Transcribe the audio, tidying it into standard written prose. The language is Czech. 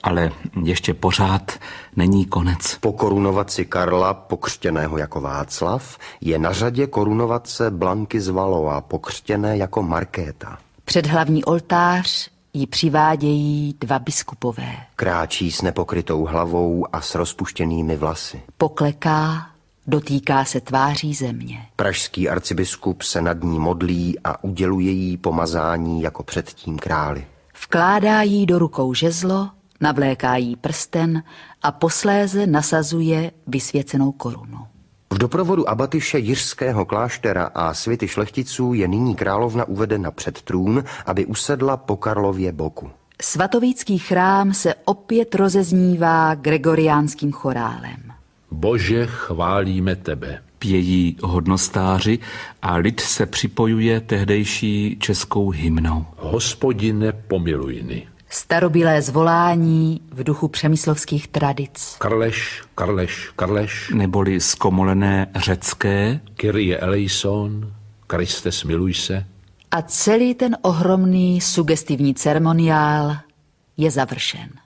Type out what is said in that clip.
Ale ještě pořád není konec. Po korunovaci Karla, pokřtěného jako Václav, je na řadě korunovace Blanky z Valois, pokřtěné jako Markéta. Před hlavní oltář ji přivádějí 2 biskupové. Kráčí s nepokrytou hlavou a s rozpuštěnými vlasy. Pokleká, dotýká se tváří země. Pražský arcibiskup se nad ní modlí a uděluje jí pomazání jako předtím králi. Vkládá jí do rukou žezlo, navléká jí prsten a posléze nasazuje vysvěcenou korunu. V doprovodu abatyše Jiřského kláštera a svity šlechticů je nyní královna uvedena před trůn, aby usedla po Karlově boku. Svatovícký chrám se opět rozeznívá gregoriánským chorálem. Bože, chválíme tebe. Pějí hodnostáři a lid se připojuje tehdejší českou hymnou. Hospodine, pomiluj-ny. Starobylé zvolání v duchu přemyslovských tradic. Karleš, Karleš, Karleš. Neboli zkomolené řecké. Kyrie eleison, Kriste, smiluj se. A celý ten ohromný sugestivní ceremoniál je završen.